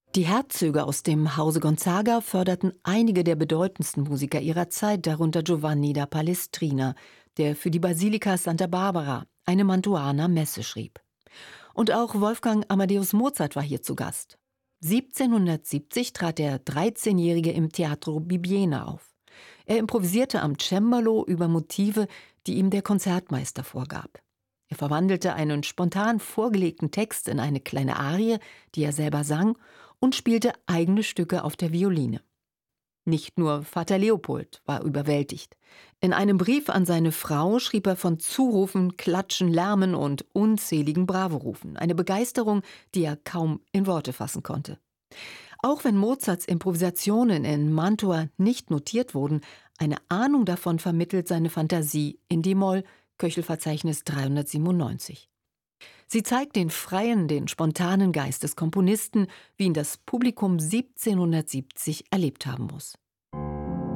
Die Herzöge aus dem Hause Gonzaga förderten einige der bedeutendsten Musiker ihrer Zeit, darunter Giovanni da Palestrina, der für die Basilika Santa Barbara eine Mantuaner Messe schrieb. Und auch Wolfgang Amadeus Mozart war hier zu Gast. 1770 trat der 13-Jährige im Teatro Bibbiena auf. Er improvisierte am Cembalo über Motive, die ihm der Konzertmeister vorgab. Er verwandelte einen spontan vorgelegten Text in eine kleine Arie, die er selber sang, und spielte eigene Stücke auf der Violine. Nicht nur Vater Leopold war überwältigt. In einem Brief an seine Frau schrieb er von Zurufen, Klatschen, Lärmen und unzähligen Bravo-Rufen. Eine Begeisterung, die er kaum in Worte fassen konnte. Auch wenn Mozarts Improvisationen in Mantua nicht notiert wurden, eine Ahnung davon vermittelt seine Fantasie in d-Moll, Köchelverzeichnis 397. Sie zeigt den freien, den spontanen Geist des Komponisten, wie ihn das Publikum 1770 erlebt haben muss.